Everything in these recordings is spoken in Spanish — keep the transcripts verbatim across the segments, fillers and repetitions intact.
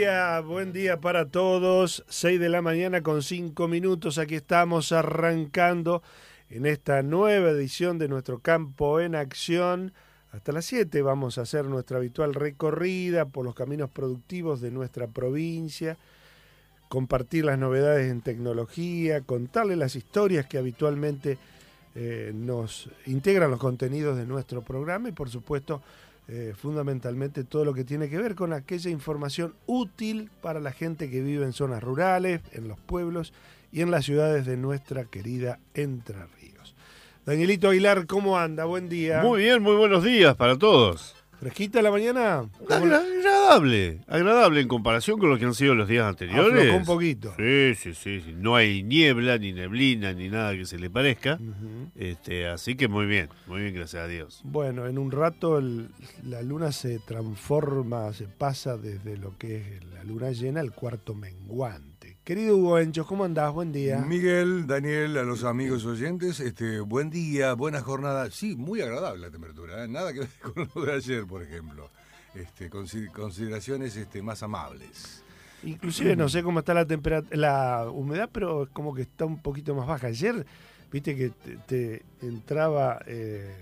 día, buen día para todos. seis de la mañana con cinco minutos. Aquí estamos arrancando en esta nueva edición de nuestro Campo en Acción. Hasta las siete vamos a hacer nuestra habitual recorrida por los caminos productivos de nuestra provincia, compartir las novedades en tecnología, contarles las historias que habitualmente eh, nos integran los contenidos de nuestro programa y, por supuesto, Eh, fundamentalmente todo lo que tiene que ver con aquella información útil para la gente que vive en zonas rurales, en los pueblos y en las ciudades de nuestra querida Entre Ríos. Danielito Aguilar, ¿cómo anda? Buen día. Muy bien, muy buenos días para todos. ¿Fresquita la mañana? Agra- agradable, agradable en comparación con lo que han sido los días anteriores. Aflojó un poquito. Sí, sí, sí, sí. No hay niebla, ni neblina, ni nada que se le parezca. Uh-huh. Este, así que muy bien, muy bien, gracias a Dios. Bueno, en un rato el, la luna se transforma, se pasa desde lo que es la luna llena al cuarto menguante. Querido Hugo Enchos, ¿cómo andás? Buen día. Miguel, Daniel, a los amigos oyentes, este, buen día, buena jornada. Sí, muy agradable la temperatura, ¿eh? Nada que ver con lo de ayer, por ejemplo. Este, consideraciones este, más amables. Inclusive no sé cómo está la temperatura, la humedad, pero es como que está un poquito más baja. Ayer, viste que te, te entraba, eh,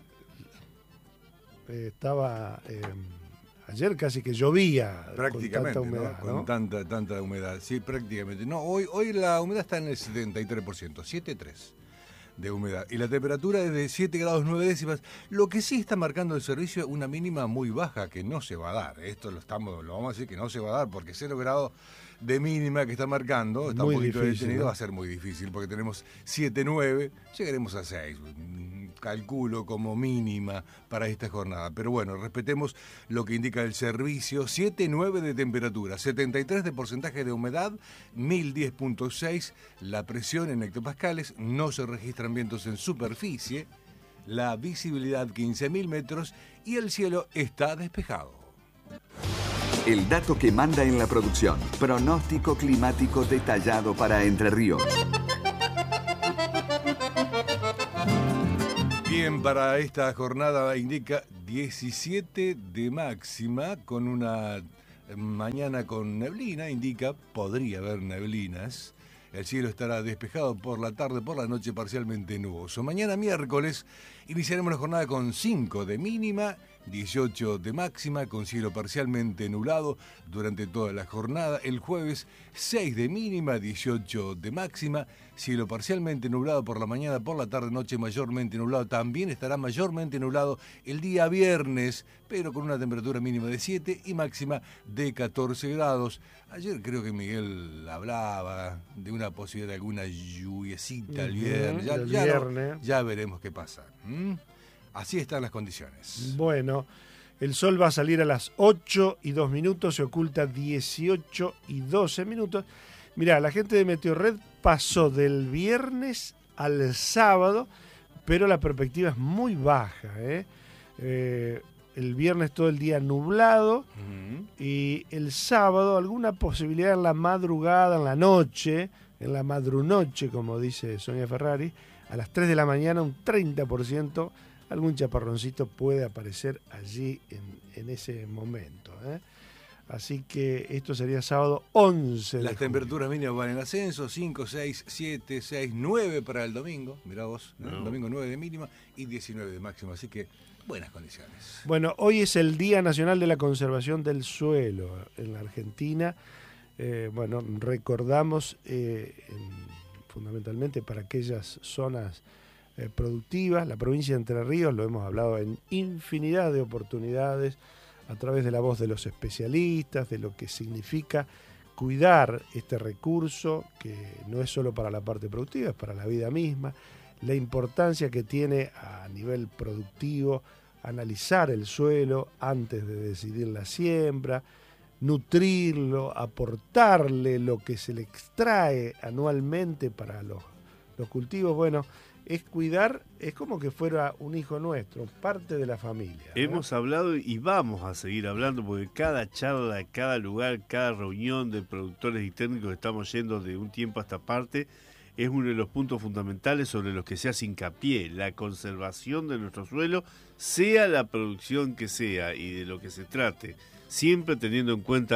eh, estaba, eh, ayer casi que llovía prácticamente, con tanta humedad, ¿no? ¿no? Con tanta, tanta humedad, sí, prácticamente. No, hoy, hoy la humedad está en el setenta y tres por ciento, siete coma tres de humedad. Y la temperatura es de siete grados nueve décimas. Lo que sí está marcando el servicio una mínima muy baja que no se va a dar. Esto lo estamos, lo vamos a decir que no se va a dar porque cero grados de mínima que está marcando, está Muy un poquito difícil, detenido, ¿no? va a ser muy difícil porque tenemos siete nueve, llegaremos a seis, calculo como mínima para esta jornada. Pero bueno, respetemos lo que indica el servicio, siete nueve de temperatura, setenta y tres de porcentaje de humedad, mil diez punto seis la presión en hectopascales, no se registran vientos en superficie, la visibilidad quince mil metros y el cielo está despejado. El dato que manda en la producción. Pronóstico climático detallado para Entre Ríos. Bien, para esta jornada indica diecisiete de máxima, con una mañana con neblina, indica, podría haber neblinas. El cielo estará despejado por la tarde, por la noche parcialmente nuboso. Mañana miércoles iniciaremos la jornada con cinco de mínima, dieciocho de máxima, con cielo parcialmente nublado durante toda la jornada. El jueves, seis de mínima, dieciocho de máxima, cielo parcialmente nublado por la mañana, por la tarde, noche mayormente nublado. También estará mayormente nublado el día viernes, pero con una temperatura mínima de siete y máxima de catorce grados. Ayer creo que Miguel hablaba de una posibilidad de alguna lluviecita el viernes. Ya, el ya, viernes. No, ya veremos qué pasa. ¿Mm? Así están las condiciones. Bueno, el sol va a salir a las ocho y dos minutos, se oculta dieciocho y doce minutos. Mirá, la gente de Meteorred pasó del viernes al sábado, pero la perspectiva es muy baja, ¿eh? Eh, el viernes todo el día nublado uh-huh. Y el sábado alguna posibilidad en la madrugada, en la noche, en la madrunoche, como dice Sonia Ferrari, a las tres de la mañana un treinta por ciento, algún chaparroncito puede aparecer allí en, en ese momento, ¿eh? Así que esto sería sábado once de Las julio. Temperaturas mínimas van en ascenso, cinco, seis, siete, seis, nueve para el domingo, mirá vos, ¿no? El domingo nueve de mínima y diecinueve de máxima, así que buenas condiciones. Bueno, hoy es el Día Nacional de la Conservación del Suelo en la Argentina. Eh, bueno, recordamos eh, en, fundamentalmente para aquellas zonas eh, productivas, la provincia de Entre Ríos, lo hemos hablado en infinidad de oportunidades, a través de la voz de los especialistas, de lo que significa cuidar este recurso, que no es solo para la parte productiva, es para la vida misma, la importancia que tiene a nivel productivo analizar el suelo antes de decidir la siembra, nutrirlo, aportarle lo que se le extrae anualmente para los, los cultivos. Bueno, es cuidar, es como que fuera un hijo nuestro, parte de la familia, ¿no? Hemos hablado y vamos a seguir hablando porque cada charla, cada lugar, cada reunión de productores y técnicos que estamos yendo de un tiempo a esta parte es uno de los puntos fundamentales sobre los que se hace hincapié, la conservación de nuestro suelo, sea la producción que sea y de lo que se trate, siempre teniendo en cuenta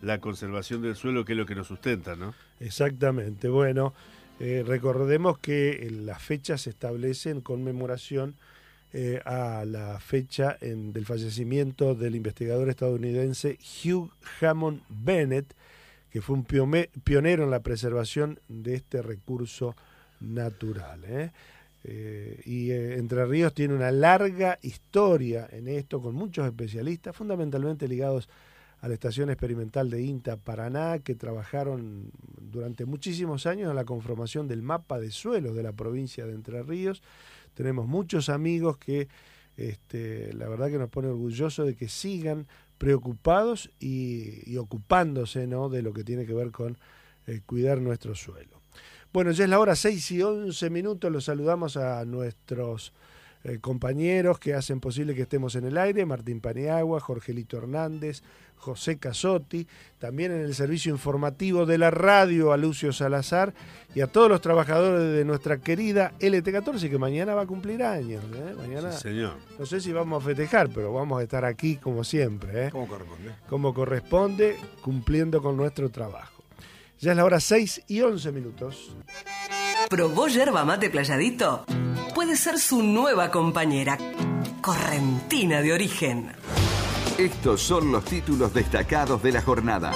la conservación del suelo, que es lo que nos sustenta, ¿no? Exactamente. Bueno, eh, recordemos que las fechas se establecen en conmemoración eh, a la fecha en, del fallecimiento del investigador estadounidense Hugh Hammond Bennett, que fue un pionero en la preservación de este recurso natural, ¿eh? Eh, y eh, Entre Ríos tiene una larga historia en esto, con muchos especialistas, fundamentalmente ligados a la Estación Experimental de INTA Paraná, que trabajaron durante muchísimos años en la conformación del mapa de suelos de la provincia de Entre Ríos. Tenemos muchos amigos que este, la verdad que nos pone orgullosos de que sigan preocupados y, y ocupándose, ¿no?, de lo que tiene que ver con eh, cuidar nuestro suelo. Bueno, ya es la hora seis y once minutos, los saludamos a nuestros eh, compañeros que hacen posible que estemos en el aire, Martín Paniagua, Jorgelito Hernández, José Casotti, también en el servicio informativo de la radio a Lucio Salazar y a todos los trabajadores de nuestra querida L T catorce, que mañana va a cumplir años, ¿eh? Mañana, sí, señor. No sé si vamos a festejar, pero vamos a estar aquí como siempre, ¿eh? Como corresponde. Como corresponde, cumpliendo con nuestro trabajo. Ya es la hora seis y once minutos. ¿Probó yerba mate Playadito? Puede ser su nueva compañera, correntina de origen. Estos son los títulos destacados de la jornada.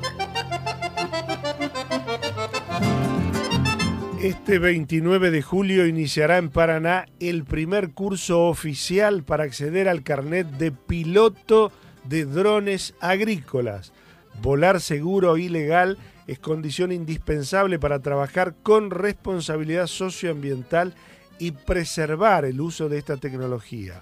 Este veintinueve de julio iniciará en Paraná el primer curso oficial para acceder al carnet de piloto de drones agrícolas. Volar seguro y legal es condición indispensable para trabajar con responsabilidad socioambiental y preservar el uso de esta tecnología.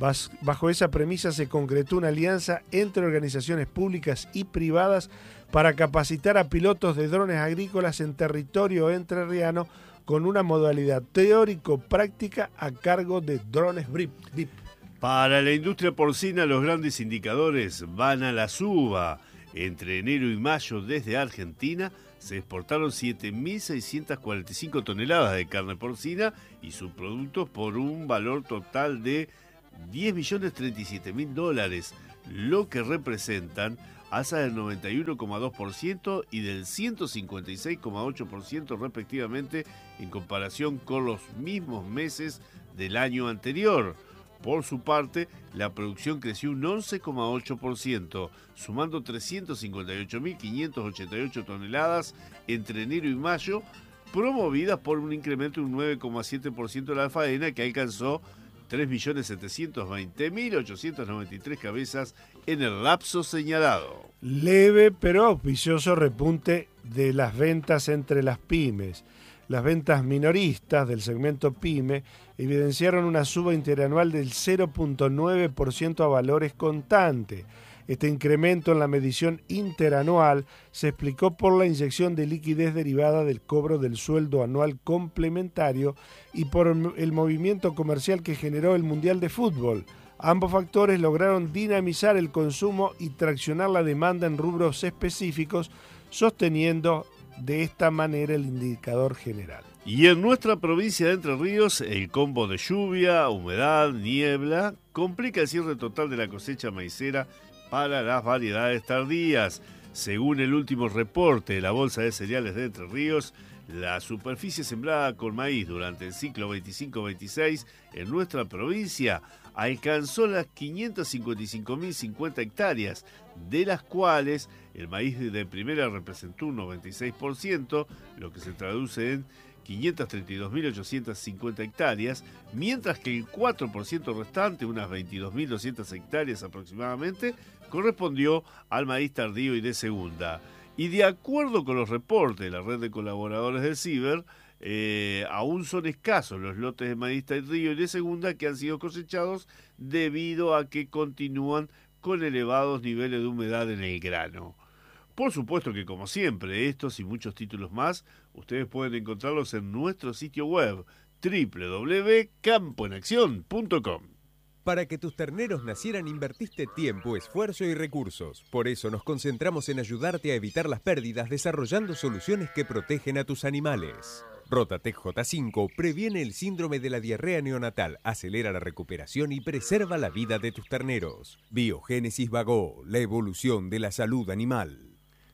Bajo esa premisa se concretó una alianza entre organizaciones públicas y privadas para capacitar a pilotos de drones agrícolas en territorio entrerriano con una modalidad teórico-práctica a cargo de Drones B I P. Para la industria porcina, los grandes indicadores van a la suba. Entre enero y mayo, desde Argentina, se exportaron siete mil seiscientas cuarenta y cinco toneladas de carne porcina y subproductos por un valor total de diez millones treinta y siete mil dólares, lo que representan alza del noventa y uno coma dos por ciento y del ciento cincuenta y seis coma ocho por ciento respectivamente en comparación con los mismos meses del año anterior. Por su parte, la producción creció un once coma ocho por ciento, sumando trescientas cincuenta y ocho mil quinientas ochenta y ocho toneladas entre enero y mayo, promovidas por un incremento de un nueve coma siete por ciento de la faena, que alcanzó tres millones setecientos veinte mil ochocientas noventa y tres cabezas en el lapso señalado. Leve pero auspicioso repunte de las ventas entre las pymes. Las ventas minoristas del segmento PYME evidenciaron una suba interanual del cero punto nueve por ciento a valores constantes. Este incremento en la medición interanual se explicó por la inyección de liquidez derivada del cobro del sueldo anual complementario y por el movimiento comercial que generó el Mundial de Fútbol. Ambos factores lograron dinamizar el consumo y traccionar la demanda en rubros específicos, sosteniendo de esta manera el indicador general. Y en nuestra provincia de Entre Ríos, el combo de lluvia, humedad, niebla complica el cierre total de la cosecha maicera para las variedades tardías. Según el último reporte de la Bolsa de Cereales de Entre Ríos, la superficie sembrada con maíz durante el ciclo veinticinco veintiséis en nuestra provincia alcanzó las quinientas cincuenta y cinco mil cincuenta hectáreas, de las cuales el maíz de primera representó un noventa y seis por ciento, lo que se traduce en quinientas treinta y dos mil ochocientas cincuenta hectáreas, mientras que el cuatro por ciento restante, unas veintidós mil doscientas hectáreas aproximadamente, correspondió al maíz tardío y de segunda. Y de acuerdo con los reportes de la red de colaboradores del CIBER, eh, aún son escasos los lotes de maíz tardío y de segunda que han sido cosechados debido a que continúan con elevados niveles de humedad en el grano. Por supuesto que, como siempre, estos y muchos títulos más, ustedes pueden encontrarlos en nuestro sitio web doble u doble u doble u punto campo en acción punto com. Para que tus terneros nacieran invertiste tiempo, esfuerzo y recursos. Por eso nos concentramos en ayudarte a evitar las pérdidas desarrollando soluciones que protegen a tus animales. Rotatec J cinco previene el síndrome de la diarrea neonatal, acelera la recuperación y preserva la vida de tus terneros. Biogénesis Vago, la evolución de la salud animal.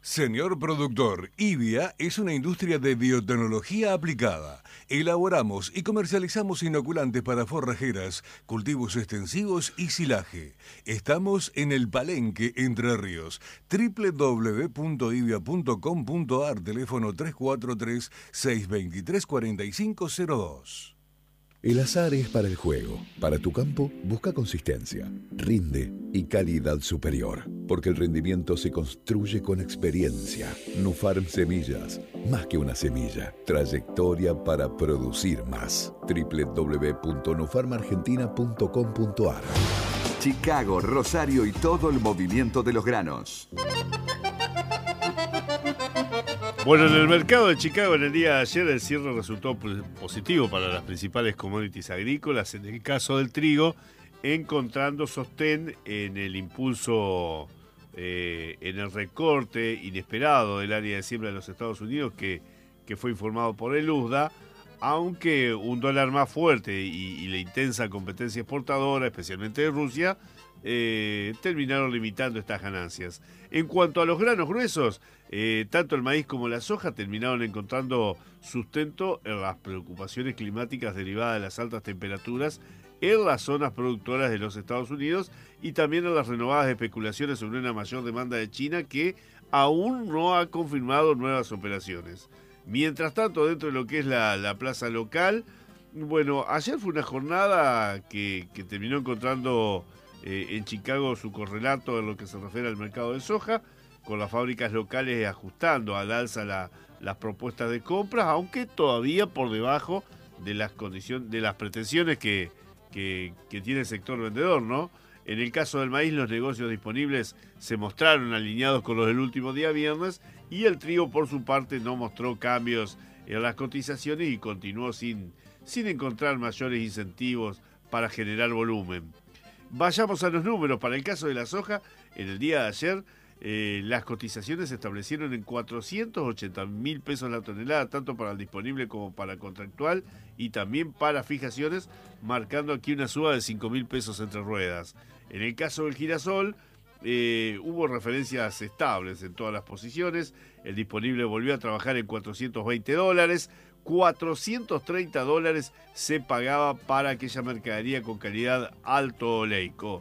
Señor productor, Ivia es una industria de biotecnología aplicada. Elaboramos y comercializamos inoculantes para forrajeras, cultivos extensivos y silaje. Estamos en el Palenque, Entre Ríos. doble u doble u doble u punto ivia punto com punto a r, teléfono tres cuatro tres, seis dos tres, cuatro cinco cero dos. El azar es para el juego. Para tu campo, busca consistencia, rinde y calidad superior. Porque el rendimiento se construye con experiencia. Nufarm Semillas, más que una semilla. Trayectoria para producir más. doble u doble u doble u punto nufarm argentina punto com punto a r. Chicago, Rosario y todo el movimiento de los granos. Bueno, en el mercado de Chicago en el día de ayer el cierre resultó positivo para las principales commodities agrícolas. En el caso del trigo, encontrando sostén en el impulso, eh, en el recorte inesperado del área de siembra de los Estados Unidos que, que fue informado por el U S D A, aunque un dólar más fuerte y, y la intensa competencia exportadora, especialmente de Rusia, eh, terminaron limitando estas ganancias. En cuanto a los granos gruesos, eh, tanto el maíz como la soja terminaron encontrando sustento en las preocupaciones climáticas derivadas de las altas temperaturas en las zonas productoras de los Estados Unidos y también en las renovadas especulaciones sobre una mayor demanda de China que aún no ha confirmado nuevas operaciones. Mientras tanto, dentro de lo que es la, la plaza local, bueno, ayer fue una jornada que, que terminó encontrando eh, en Chicago su correlato en lo que se refiere al mercado de soja, con las fábricas locales ajustando al alza la, las propuestas de compras, aunque todavía por debajo de las condiciones, de las pretensiones que, que, que tiene el sector vendedor, ¿no? En el caso del maíz, los negocios disponibles se mostraron alineados con los del último día viernes y el trigo, por su parte, no mostró cambios en las cotizaciones y continuó sin, sin encontrar mayores incentivos para generar volumen. Vayamos a los números. Para el caso de la soja, en el día de ayer, eh, las cotizaciones se establecieron en cuatrocientos ochenta mil pesos la tonelada, tanto para el disponible como para el contractual y también para fijaciones, marcando aquí una suba de cinco mil pesos entre ruedas. En el caso del girasol, eh, hubo referencias estables en todas las posiciones. El disponible volvió a trabajar en cuatrocientos veinte dólares. cuatrocientos treinta dólares se pagaba para aquella mercadería con calidad alto oleico.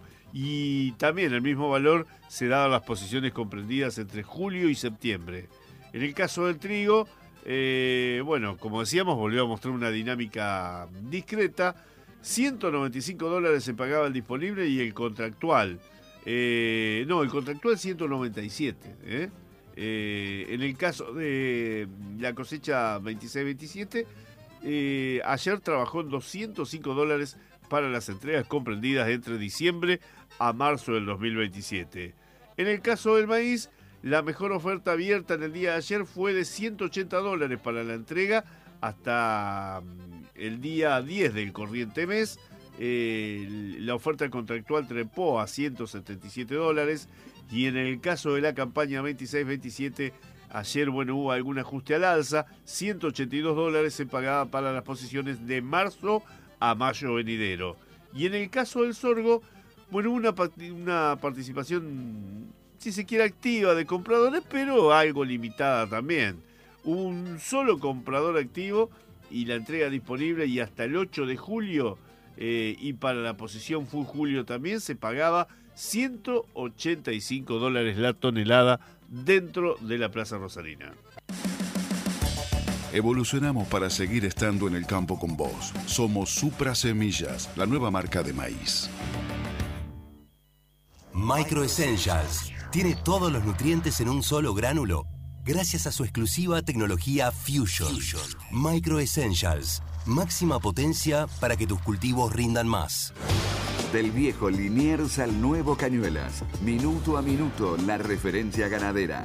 Y también el mismo valor se daba a las posiciones comprendidas entre julio y septiembre. En el caso del trigo, eh, bueno, como decíamos, volvió a mostrar una dinámica discreta. ciento noventa y cinco dólares se pagaba el disponible y el contractual. Eh, no, el contractual ciento noventa y siete. ¿eh? Eh, en el caso de la cosecha veintiséis veintisiete, eh, ayer trabajó en doscientos cinco dólares para las entregas comprendidas entre diciembre a marzo del dos mil veintisiete. En el caso del maíz, la mejor oferta abierta en el día de ayer fue de ciento ochenta dólares para la entrega hasta el día diez del corriente mes. Eh, la oferta contractual trepó a ciento setenta y siete dólares y en el caso de la campaña veintiséis veintisiete, ayer bueno hubo algún ajuste al alza. Ciento ochenta y dos dólares se pagaba para las posiciones de marzo a mayo venidero. Y en el caso del sorgo, bueno, hubo una, una participación, si se quiere, activa de compradores, pero algo limitada también. Hubo un solo comprador activo y la entrega disponible, y hasta el ocho de julio, eh, y para la posición full julio también, se pagaba ciento ochenta y cinco dólares la tonelada dentro de la Plaza Rosarina. Evolucionamos para seguir estando en el campo con vos. Somos Supra Semillas, la nueva marca de maíz. Micro Essentials tiene todos los nutrientes en un solo gránulo gracias a su exclusiva tecnología Fusion. Fusion. Micro Essentials, máxima potencia para que tus cultivos rindan más. Del viejo Liniers al nuevo Cañuelas, minuto a minuto, la referencia ganadera.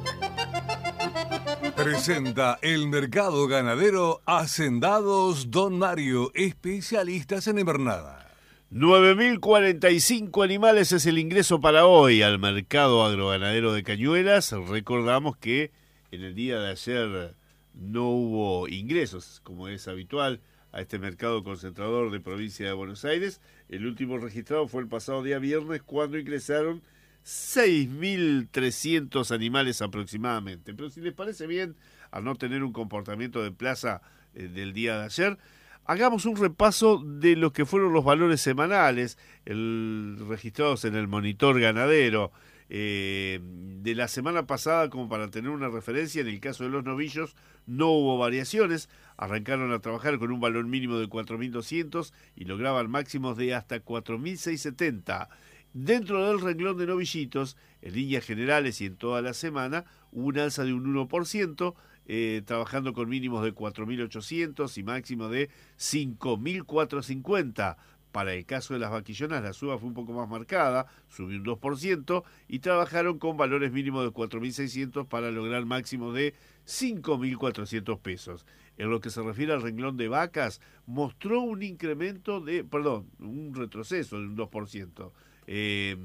Presenta el mercado ganadero Hacendados Don Mario, especialistas en invernada. nueve mil cuarenta y cinco animales es el ingreso para hoy al mercado agroganadero de Cañuelas. Recordamos que en el día de ayer no hubo ingresos, como es habitual, a este mercado concentrador de provincia de Buenos Aires. El último registrado fue el pasado día viernes, cuando ingresaron seis mil trescientos animales aproximadamente. Pero si les parece bien, al no tener un comportamiento de plaza eh, del día de ayer, hagamos un repaso de lo que fueron los valores semanales el, registrados en el monitor ganadero eh, de la semana pasada, como para tener una referencia. En el caso de los novillos no hubo variaciones, arrancaron a trabajar con un valor mínimo de cuatro mil doscientos y lograban máximos de hasta cuatro mil seiscientos setenta. Dentro del renglón de novillitos, en líneas generales y en toda la semana, hubo un alza de un uno por ciento, eh, trabajando con mínimos de cuatro mil ochocientos y máximo de cinco mil cuatrocientos cincuenta. Para el caso de las vaquillonas, la suba fue un poco más marcada, subió un dos por ciento, y trabajaron con valores mínimos de cuatro mil seiscientos para lograr máximo de cinco mil cuatrocientos pesos. En lo que se refiere al renglón de vacas, mostró un incremento de, perdón, un retroceso de un dos por ciento. Eh,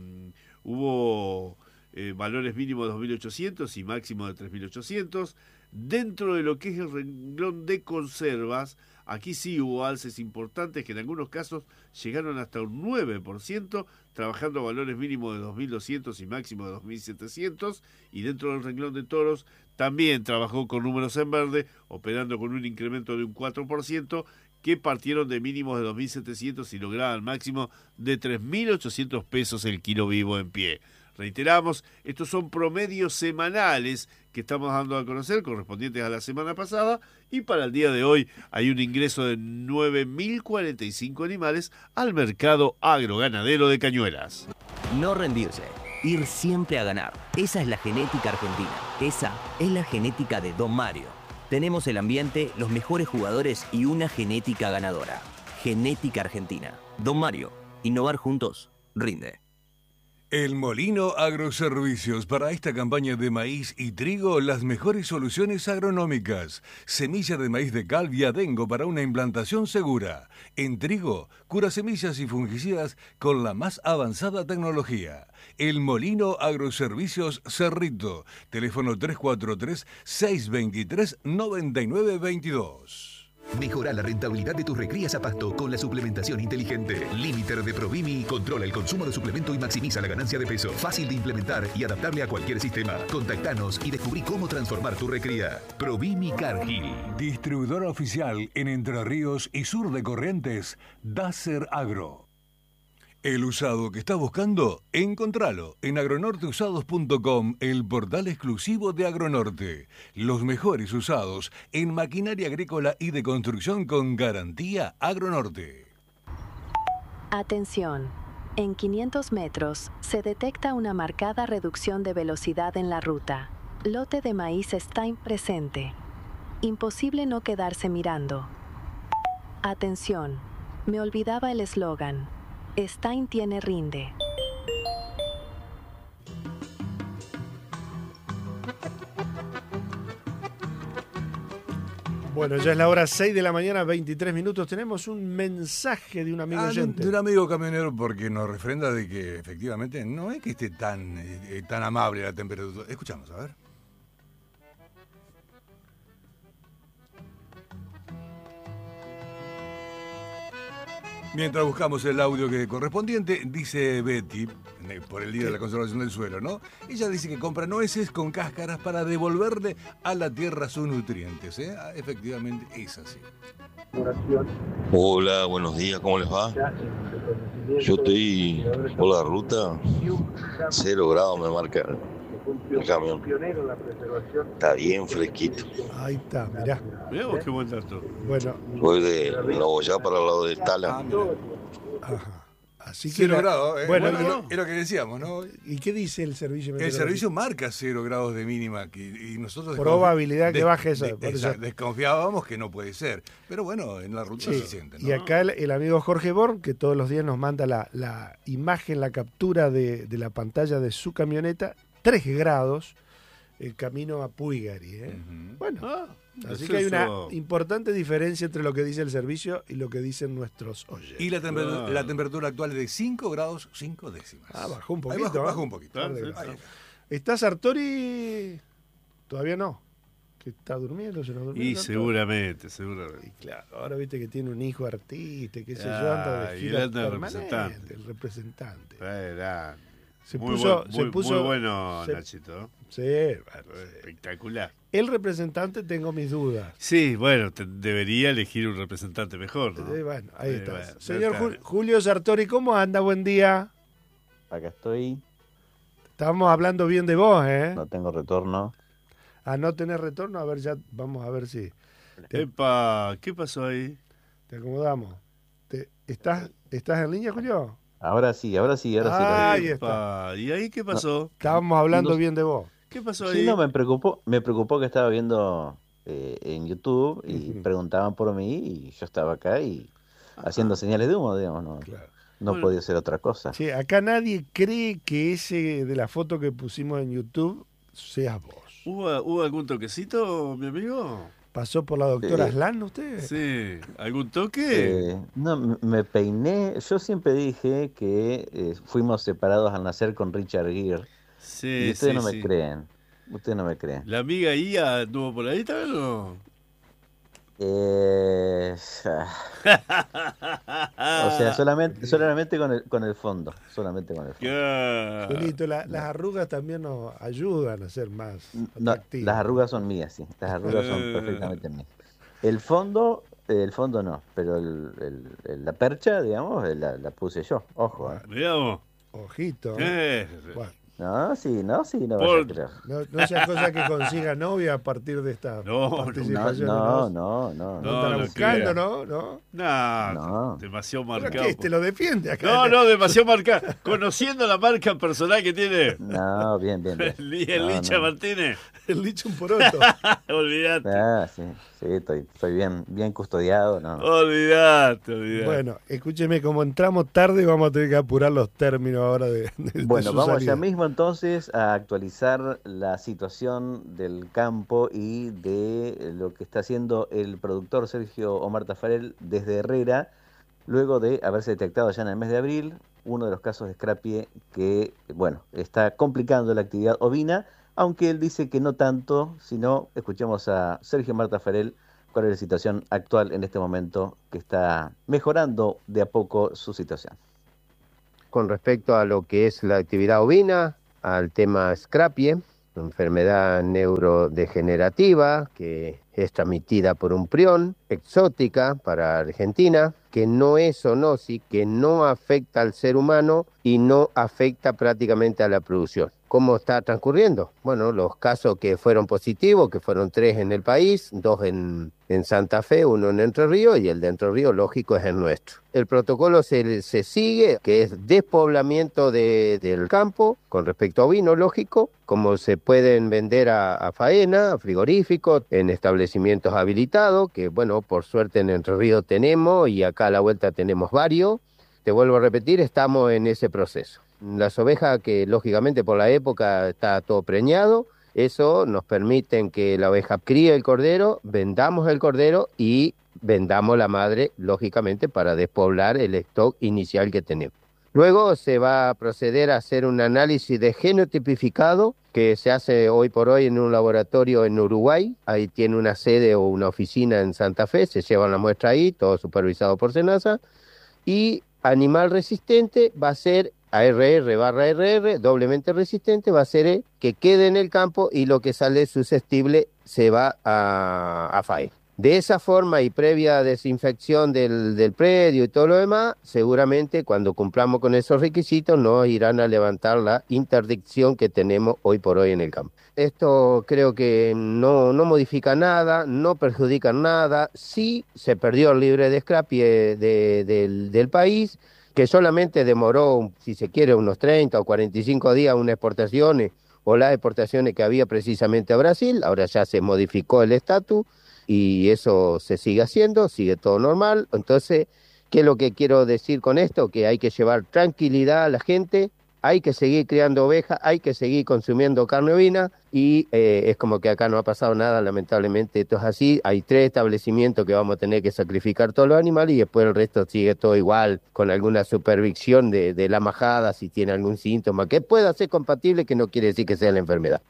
hubo eh, valores mínimos de dos mil ochocientos y máximo de tres mil ochocientos. Dentro de lo que es el renglón de conservas, aquí sí hubo alces importantes que en algunos casos llegaron hasta un nueve por ciento, trabajando a valores mínimos de dos mil doscientos y máximo de dos mil setecientos. Y dentro del renglón de toros también trabajó con números en verde, operando con un incremento de un cuatro por ciento, que partieron de mínimos de dos mil setecientos y lograban máximo de tres mil ochocientos pesos el kilo vivo en pie. Reiteramos, estos son promedios semanales que estamos dando a conocer, correspondientes a la semana pasada, y para el día de hoy hay un ingreso de nueve mil cuarenta y cinco animales al mercado agroganadero de Cañuelas. No rendirse, ir siempre a ganar. Esa es la genética argentina. Esa es la genética de Don Mario. Tenemos el ambiente, los mejores jugadores y una genética ganadora. Genética argentina. Don Mario, innovar juntos, rinde. El Molino Agroservicios. Para esta campaña de maíz y trigo, las mejores soluciones agronómicas. Semilla de maíz de cal Viadengo para una implantación segura. En trigo, cura semillas y fungicidas con la más avanzada tecnología. El Molino Agroservicios Cerrito. Teléfono tres cuatro tres, seis dos tres, nueve nueve dos dos. Mejora la rentabilidad de tus recrías a pasto con la suplementación inteligente. Limiter de Provimi controla el consumo de suplemento y maximiza la ganancia de peso. Fácil de implementar y adaptable a cualquier sistema. Contactanos y descubrí cómo transformar tu recría. Provimi Cargill. Distribuidor oficial en Entre Ríos y sur de Corrientes, Dacer Agro. El usado que estás buscando, encontralo en agronorteusados punto com, el portal exclusivo de Agronorte. Los mejores usados en maquinaria agrícola y de construcción con garantía Agronorte. Atención. En quinientos metros se detecta una marcada reducción de velocidad en la ruta. Lote de maíz está presente. Imposible no quedarse mirando. Atención. Me olvidaba el eslogan. Stein tiene rinde. Bueno, ya es la hora seis de la mañana, veintitrés minutos. Tenemos un mensaje de un amigo ah, oyente. De un amigo camionero, porque nos refrenda de que efectivamente no es que esté tan, eh, tan amable la temperatura. Escuchamos, a ver. Mientras buscamos el audio que correspondiente, dice Betty, por el Día de la Conservación del Suelo, ¿no? Ella dice que compra nueces con cáscaras para devolverle a la tierra sus nutrientes, ¿eh? Efectivamente es así. Hola, buenos días, ¿cómo les va? Yo estoy por la ruta, cero grados me marca el camión. Está bien fresquito. Ahí está, mirá. Mirá vos qué buen dato. Bueno. Voy de Novoyá para el lado de Tala. Ajá. Así que cero la, grados, ¿eh? Bueno, bueno y, no, es lo que decíamos, ¿no? ¿Y qué dice el servicio meteorológico? El servicio marca cero grados de mínima que, y nosotros probabilidad que baje eso. De, de, eso. Desconfiábamos que no puede ser, pero bueno, en la ruta sí, se siente, ¿no? Y acá el, el amigo Jorge Born, que todos los días nos manda la, la imagen, la captura de, de la pantalla de su camioneta, tres grados, el camino a Puigari, ¿eh? Uh-huh. Bueno, ah, así que hay una importante diferencia entre lo que dice el servicio y lo que dicen nuestros oyentes. Y la, temper- ah. la temperatura actual es de cinco grados cinco décimas. Ah, bajó un poquito. Bajó, bajó un poquito. Ah, sí, ¿está Sartori? Todavía no. ¿Que está durmiendo? ¿Se nos durmió? Y seguramente, seguramente. Y claro, ahora viste que tiene un hijo artista, qué sé ah, yo, anda de gira anda permanente, representante. el representante. Verán. Se muy puso, buen- se muy- puso, muy bueno, se- Nachito. Sí, bueno, Espectacular. el representante tengo mis dudas. Sí, bueno, te- debería elegir un representante mejor, ¿no? Eh, bueno, ahí Eh, está. bueno, ya Señor está. Ju- Julio Sartori, ¿cómo anda? Buen día. Acá estoy, Estábamos hablando bien de vos, ¿eh? no tengo retorno. A no tener retorno, a ver, ya vamos a ver si te, Epa, ¿qué pasó ahí? te acomodamos. Te- ¿estás, ¿Estás en línea, Julio? Ahora sí, ahora sí, ahora sí. Ah, ahora ahí sí. está. Epa, ¿y ahí qué pasó? Estábamos hablando No- bien de vos. ¿Qué pasó Sí, ahí? no, me preocupó, me preocupó que estaba viendo eh, en YouTube y Ujú. preguntaban por mí y yo estaba acá y haciendo señales de humo, digamos, no, no Bueno. podía ser otra cosa. Che, acá nadie cree que ese de la foto que pusimos en YouTube seas vos. ¿Hubo, hubo algún toquecito, mi amigo? ¿Pasó por la doctora Eh, Aslan usted? Sí, ¿algún toque? Eh, no, m- me peiné, yo siempre dije que eh, fuimos separados al nacer con Richard Gere Sí, y ustedes sí, no me sí. creen, ustedes no me creen. ¿La amiga Ia anduvo por ahí también o no? Eh, o sea, solamente, solamente con el, con el fondo, solamente con el fondo. Ya. Julito, la- las arrugas también nos ayudan a ser más No, atractivos. las arrugas son mías, sí, las arrugas son Eh. perfectamente mías. El fondo, eh, el fondo no, pero el, el- el- la percha, digamos, eh, la, la puse yo, ojo. eh. Mirá vos. Ojito. Eh, Bueno, No, sí, no, sí, no Por- vaya a creer. no, no sea cosa que consiga novia a partir de esta No, no, No, participación. no, no, no. No No, estará no buscando, crea. ¿no? ¿No? No, No. demasiado ¿Pero marcado. qué? ¿Te lo defiende acá? No, no, demasiado marcado. Conociendo la marca personal que tiene No, bien, bien, bien. el, el No, Licha no. Martínez. El dicho un poroto. Olvidate. Ah, sí, sí, estoy, estoy bien, bien custodiado, no. Olvidate, olvidate. Bueno, escúcheme, como entramos tarde, vamos a tener que apurar los términos ahora de, de- de Bueno, su vamos salida. ya mismo entonces a actualizar la situación del campo y de lo que está haciendo el productor Sergio Omar Tafarel desde Herrera, luego de haberse detectado ya en el mes de abril uno de los casos de escrapie que, bueno, está complicando la actividad ovina, aunque él dice que no tanto, sino escuchemos a Sergio Omar Tafarel cuál es la situación actual en este momento que está mejorando de a poco su situación. Con respecto a lo que es la actividad ovina, al tema Scrapie, enfermedad neurodegenerativa que es transmitida por un prión, exótica para Argentina, que no es zoonosis, que no afecta al ser humano y no afecta prácticamente a la producción. ¿Cómo está transcurriendo? Bueno, los casos que fueron positivos, que fueron tres en el país, dos en, en Santa Fe, uno en Entre Ríos y el de Entre Ríos, lógico, es el nuestro. El protocolo se, se sigue, que es despoblamiento de, del campo con respecto a ovino, lógico, como se pueden vender a, a faena, a frigoríficos, en establecimientos habilitados, que bueno, por suerte en Entre Ríos tenemos y acá a la vuelta tenemos varios. Te vuelvo a repetir, estamos en ese proceso. Las ovejas que lógicamente por la época está todo preñado, eso nos permite que la oveja críe el cordero, vendamos el cordero y vendamos la madre, lógicamente, para despoblar el stock inicial que tenemos. Luego se va a proceder a hacer un análisis de genotipificado que se hace hoy por hoy en un laboratorio en Uruguay. Ahí tiene una sede o una oficina en Santa Fe, se llevan la muestra ahí, todo supervisado por SENASA. Y animal resistente va a ser A R R barra R R, doblemente resistente, va a ser el que quede en el campo y lo que sale susceptible se va a, a F A E. De esa forma y previa desinfección del, del predio y todo lo demás, seguramente cuando cumplamos con esos requisitos nos irán a levantar la interdicción que tenemos hoy por hoy en el campo. Esto creo que no, no modifica nada, no perjudica nada, sí se perdió el libre de scrapie de, del, del país, que solamente demoró, si se quiere, unos treinta o cuarenta y cinco días unas exportaciones o las exportaciones que había precisamente a Brasil. Ahora ya se modificó el estatus y eso se sigue haciendo, sigue todo normal. Entonces, ¿qué es lo que quiero decir con esto? Que hay que llevar tranquilidad a la gente, hay que seguir criando ovejas, hay que seguir consumiendo carne ovina y eh, es como que acá no ha pasado nada, lamentablemente esto es así. Hay tres establecimientos que vamos a tener que sacrificar todos los animales y después el resto sigue todo igual, con alguna supervisión de, de la majada, si tiene algún síntoma, que pueda ser compatible, que no quiere decir que sea la enfermedad.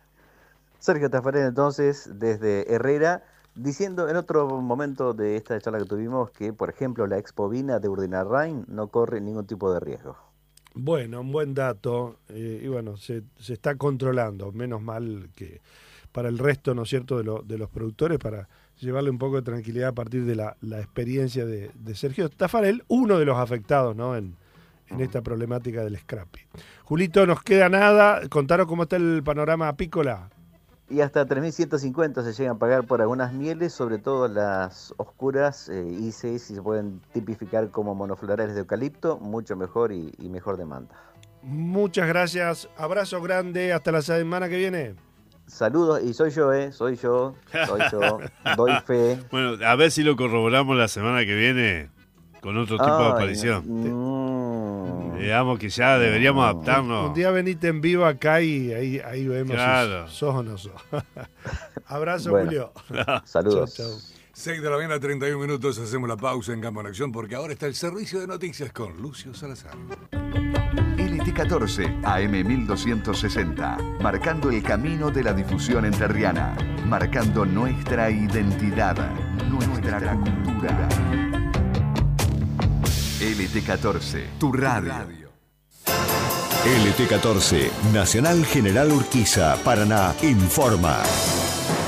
Sergio Tafarel entonces desde Herrera, diciendo en otro momento de esta charla que tuvimos que, por ejemplo, la expobina de Urdinarrain no corre ningún tipo de riesgo. Bueno, un buen dato, eh, y bueno, se, se está controlando, menos mal que para el resto, ¿no es cierto?, de, lo, de los productores, para llevarle un poco de tranquilidad a partir de la, la experiencia de, de Sergio Taffarel, uno de los afectados, ¿no?, en, en esta problemática del scrappy. Julito, nos queda nada, contaros cómo está el panorama apícola. Y hasta tres mil ciento cincuenta se llegan a pagar por algunas mieles, sobre todo las oscuras, eh, y si se pueden tipificar como monoflorales de eucalipto, mucho mejor y, y mejor demanda. Muchas gracias, abrazo grande, hasta la semana que viene. Saludos, y soy yo, ¿eh? Soy yo, soy yo, doy fe. Bueno, a ver si lo corroboramos la semana que viene con otro tipo Ay, de aparición. Mm. Digamos que ya deberíamos adaptarnos. Un día venite en vivo acá y ahí, ahí vemos Claro. si sos o no sos. Abrazo, Bueno, Julio. saludos. Chau, chau. seis de la mañana, treinta y un minutos, hacemos la pausa en Campo en Acción porque ahora está el servicio de noticias con Lucio Salazar. L T catorce, A M mil doscientos sesenta, marcando el camino de la difusión entrerriana, marcando nuestra identidad, nuestra cultura. L T catorce, tu radio. L T catorce, Nacional General Urquiza, Paraná, informa.